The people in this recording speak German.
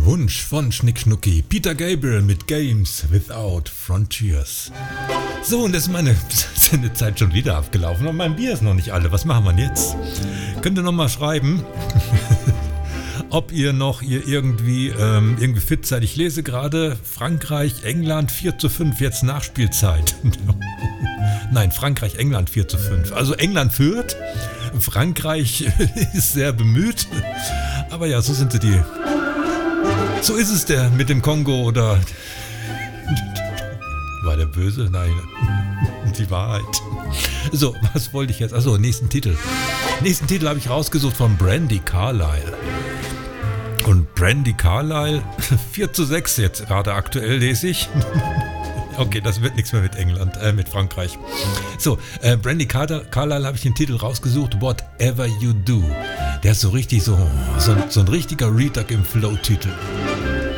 Wunsch von Schnick Schnucki. Peter Gabriel mit Games Without Frontiers. So, und jetzt ist meine Sendezeit schon wieder abgelaufen. Und mein Bier ist noch nicht alle. Was machen wir jetzt? Könnt ihr nochmal schreiben, ob ihr irgendwie fit seid. Ich lese gerade Frankreich, England 4:5, jetzt Nachspielzeit. Nein, Frankreich, England 4:5. Also England führt, Frankreich ist sehr bemüht. Aber ja, so sind sie die. So ist es der mit dem Kongo oder... War der böse? Nein, die Wahrheit. So, was wollte ich jetzt? Achso, nächsten Titel. Nächsten Titel habe ich rausgesucht von Brandi Carlile. Und Brandi Carlile, 4:6 jetzt gerade aktuell, lese ich. Okay, das wird nichts mehr mit England, mit Frankreich. So, Brandi Carlile habe ich den Titel rausgesucht, Whatever You Do. Der ist so richtig so ein richtiger Reduck im Flow-Titel.